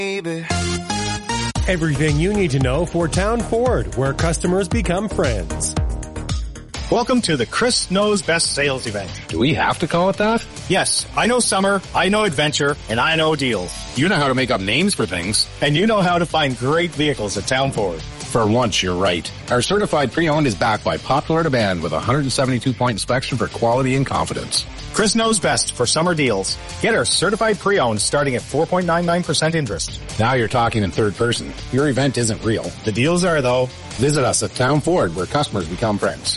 Everything you need to know for Town Ford, where customers become friends. Welcome to the Chris Knows Best sales event. Do we have to call it that? Yes, I know summer, I know adventure, and I know deals. You know how to make up names for things. And you know how to find great vehicles at Town Ford. For once, you're right. Our certified pre-owned is backed by popular demand with a 172-point inspection for quality and confidence. Chris Knows Best for summer deals. Get our certified pre-owned starting at 4.99% interest. Now you're talking in third person. Your event isn't real. The deals are, though. Visit us at Town Ford, where customers become friends.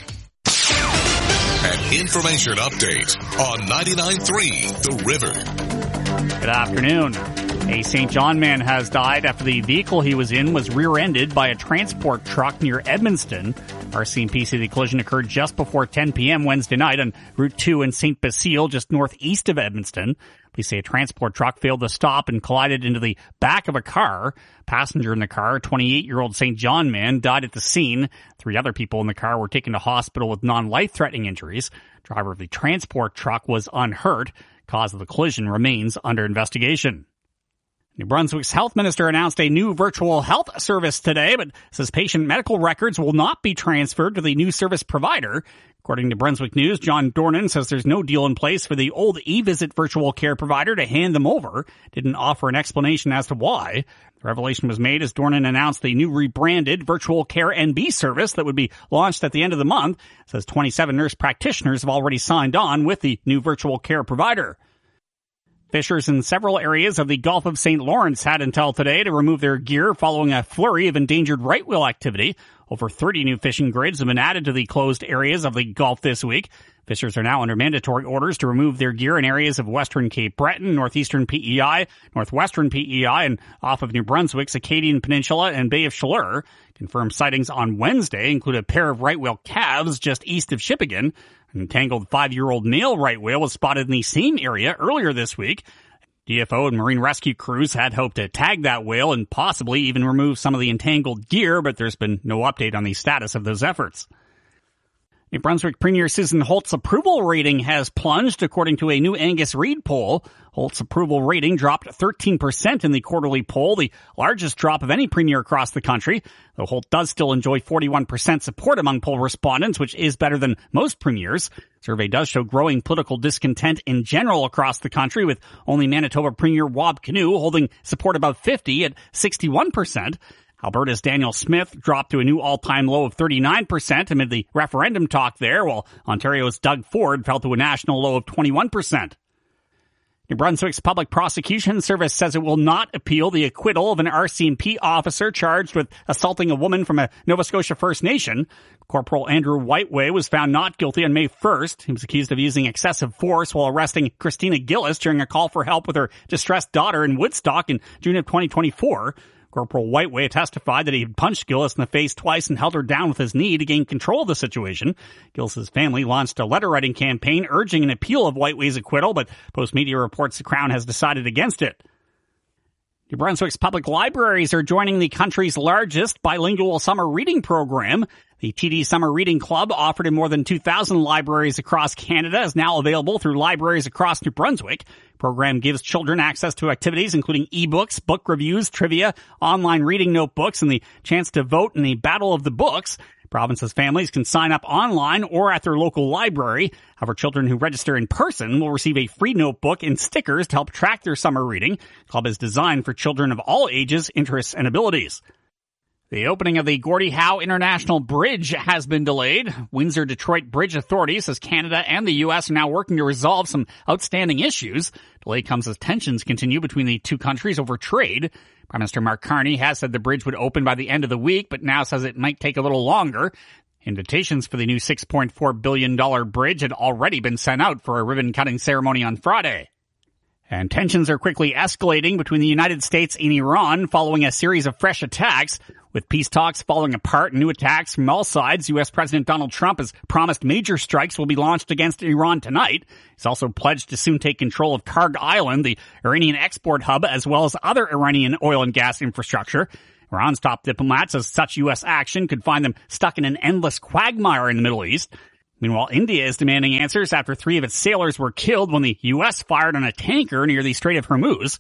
An information update on 99.3 The River. Good afternoon. A St. John man has died after the vehicle he was in was rear-ended by a transport truck near Edmundston. RCMP said the collision occurred just before 10 p.m. Wednesday night on Route 2 in St. Basile, just northeast of Edmundston. Police say a transport truck failed to stop and collided into the back of a car. Passenger in the car, a 28-year-old St. John man, died at the scene. 3 other people in the car were taken to hospital with non-life-threatening injuries. Driver of the transport truck was unhurt. Cause of the collision remains under investigation. New Brunswick's health minister announced a new virtual health service today, but says patient medical records will not be transferred to the new service provider. According to Brunswick News, John Dornan says there's no deal in place for the old eVisit virtual care provider to hand them over. Didn't offer an explanation as to why. The revelation was made as Dornan announced the new rebranded virtual care NB service that would be launched at the end of the month. It says 27 nurse practitioners have already signed on with the new virtual care provider. Fishers in several areas of the Gulf of St. Lawrence had until today to remove their gear following a flurry of endangered right whale activity. Over 30 new fishing grids have been added to the closed areas of the Gulf this week. Fishers are now under mandatory orders to remove their gear in areas of western Cape Breton, northeastern PEI, northwestern PEI, and off of New Brunswick's Acadian Peninsula and Bay of Chaleur. Confirmed sightings on Wednesday include a pair of right whale calves just east of Shippagan. An entangled 5-year-old male right whale was spotted in the same area earlier this week. DFO and marine rescue crews had hoped to tag that whale and possibly even remove some of the entangled gear, but there's been no update on the status of those efforts. New Brunswick Premier Susan Holt's approval rating has plunged, according to a new Angus Reid poll. Holt's approval rating dropped 13% in the quarterly poll, the largest drop of any premier across the country. Though Holt does still enjoy 41% support among poll respondents, which is better than most premiers. Survey does show growing political discontent in general across the country, with only Manitoba Premier Wab Kinew holding support above 50 at 61%. Alberta's Daniel Smith dropped to a new all-time low of 39% amid the referendum talk there, while Ontario's Doug Ford fell to a national low of 21%. New Brunswick's Public Prosecution Service says it will not appeal the acquittal of an RCMP officer charged with assaulting a woman from a Nova Scotia First Nation. Corporal Andrew Whiteway was found not guilty on May 1st. He was accused of using excessive force while arresting Christina Gillis during a call for help with her distressed daughter in Woodstock in June of 2024. Corporal Whiteway testified that he had punched Gillis in the face twice and held her down with his knee to gain control of the situation. Gillis's family launched a letter-writing campaign urging an appeal of Whiteway's acquittal, but Post-Media reports the Crown has decided against it. New Brunswick's public libraries are joining the country's largest bilingual summer reading program. The TD Summer Reading Club, offered in more than 2,000 libraries across Canada, is now available through libraries across New Brunswick. The program gives children access to activities including ebooks, book reviews, trivia, online reading notebooks, and the chance to vote in the Battle of the Books. Province's families can sign up online or at their local library. However, children who register in person will receive a free notebook and stickers to help track their summer reading. The club is designed for children of all ages, interests, and abilities. The opening of the Gordie Howe International Bridge has been delayed. Windsor-Detroit Bridge Authority says Canada and the U.S. are now working to resolve some outstanding issues. Delay comes as tensions continue between the two countries over trade. Prime Minister Mark Carney has said the bridge would open by the end of the week, but now says it might take a little longer. Invitations for the new $6.4 billion bridge had already been sent out for a ribbon-cutting ceremony on Friday. And tensions are quickly escalating between the United States and Iran following a series of fresh attacks. With peace talks falling apart and new attacks from all sides, U.S. President Donald Trump has promised major strikes will be launched against Iran tonight. He's also pledged to soon take control of Karg Island, the Iranian export hub, as well as other Iranian oil and gas infrastructure. Iran's top diplomat says such U.S. action could find them stuck in an endless quagmire in the Middle East. Meanwhile, India is demanding answers after 3 of its sailors were killed when the U.S. fired on a tanker near the Strait of Hormuz.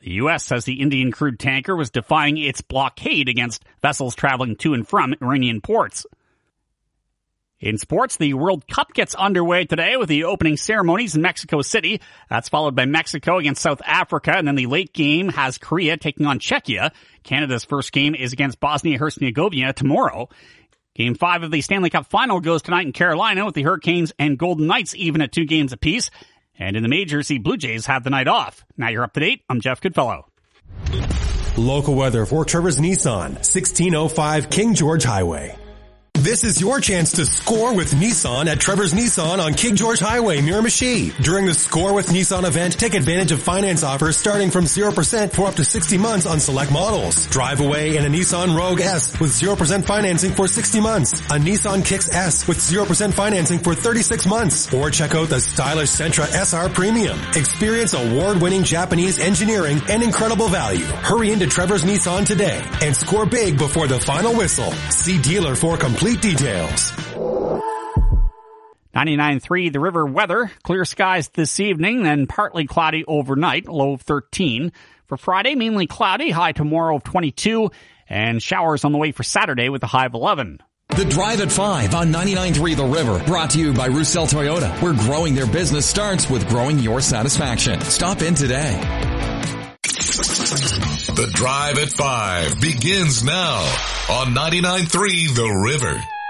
The U.S. says the Indian crude tanker was defying its blockade against vessels traveling to and from Iranian ports. In sports, the World Cup gets underway today with the opening ceremonies in Mexico City. That's followed by Mexico against South Africa, and then the late game has Korea taking on Czechia. Canada's first game is against Bosnia-Herzegovina tomorrow. Game 5 of the Stanley Cup Final goes tonight in Carolina with the Hurricanes and Golden Knights even at 2 games apiece. And in the majors, the Blue Jays have the night off. Now you're up to date. I'm Jeff Goodfellow. Local weather for Trevor's Nissan, 1605 King George Highway. This is your chance to score with Nissan at Trevor's Nissan on King George Highway, Miramichi. During the Score with Nissan event, take advantage of finance offers starting from 0% for up to 60 months on select models. Drive away in a Nissan Rogue S with 0% financing for 60 months. A Nissan Kicks S with 0% financing for 36 months. Or check out the stylish Sentra SR Premium. Experience award-winning Japanese engineering and incredible value. Hurry into Trevor's Nissan today and score big before the final whistle. See dealer for complete details. 99.3 The River weather. Clear skies this evening, then partly cloudy overnight, low of 13. For Friday, mainly cloudy, high tomorrow of 22, and showers on the way for Saturday with a high of 11. The Drive at 5 on 99.3 The River, brought to you by Roussel Toyota, where growing their business starts with growing your satisfaction. Stop in today. The Drive at 5 begins now on 99.3 The River.